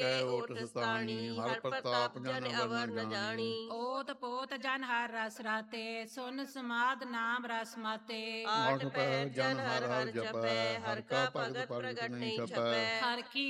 ਕੈ ਓਟ ਸਤਾਣੀ, ਹਰ ਪ੍ਰਤਾਪ ਜਨ ਅਵਰ ਨ ਜਾਣੀ। ਓਤ ਪੋਤ ਜਨ ਹਰ ਰਸ ਰਾਤੇ, ਸੁਨ ਸਮਾਦ ਨਾਮ ਰਸ ਮਾਤੇ। ਆਠ ਪਹਿਰ ਜਨ ਹਰ ਹਰ ਜਪੈ, ਹਰ ਕਾ ਭਗਤ ਪ੍ਰਗਟ ਨਹੀਂ ਛਪੈ। ਹਰ ਕੀ